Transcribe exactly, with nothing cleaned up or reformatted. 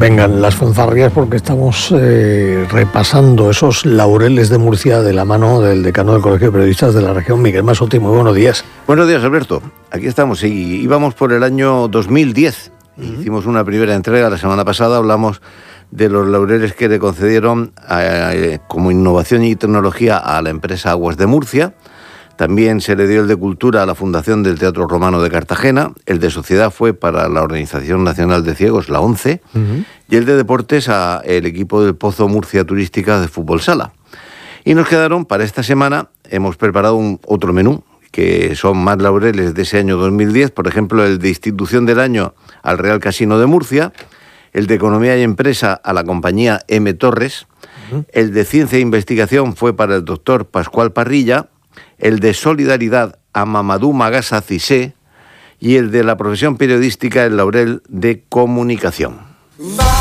vengan las fanfarrias porque estamos eh, repasando esos laureles de Murcia de la mano del decano del Colegio de Periodistas de la región, Miguel Masotti. Muy buenos días. Buenos días, Alberto. Aquí estamos y íbamos por el año dos mil diez. Uh-huh. Hicimos una primera entrega la semana pasada, hablamos de los laureles que le concedieron a, a, como innovación y tecnología a la empresa Aguas de Murcia. También se le dio el de Cultura a la Fundación del Teatro Romano de Cartagena, el de Sociedad fue para la Organización Nacional de Ciegos, la ONCE, uh-huh. y el de Deportes a el equipo del Pozo Murcia Turística de Fútbol Sala. Y nos quedaron, para esta semana, hemos preparado un otro menú, que son más laureles de ese año dos mil diez, por ejemplo, el de Institución del Año al Real Casino de Murcia, el de Economía y Empresa a la compañía M. Torres, uh-huh. el de Ciencia e Investigación fue para el doctor Pascual Parrilla, el de Solidaridad a Mamadou Magasa Cissé y el de la profesión periodística el laurel de Comunicación.